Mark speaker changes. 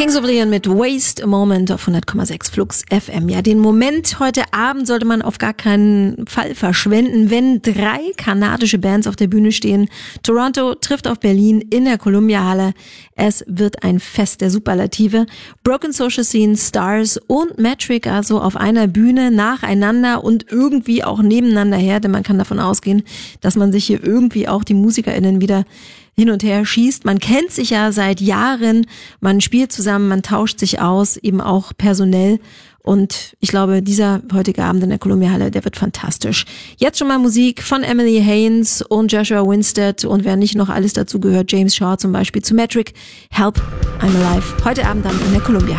Speaker 1: Kings of Leon mit Waste a Moment auf 100,6 Flux FM. Ja, den Moment heute Abend sollte man auf gar keinen Fall verschwenden, wenn 3 kanadische Bands auf der Bühne stehen. Toronto trifft auf Berlin in der Columbia Halle. Es wird ein Fest der Superlative. Broken Social Scene, Stars und Metric also auf einer Bühne nacheinander und irgendwie auch nebeneinander her, denn man kann davon ausgehen, dass man sich hier irgendwie auch die MusikerInnen wieder hin und her schießt. Man kennt sich ja seit Jahren, man spielt zusammen, man tauscht sich aus, eben auch personell. Und ich glaube, dieser heutige Abend in der Columbia Halle, der wird fantastisch. Jetzt schon mal Musik von Emily Haynes und Joshua Winstead und wer nicht noch alles dazu gehört, James Shaw zum Beispiel zu Metric, Help, I'm Alive. Heute Abend dann in der Columbia Halle.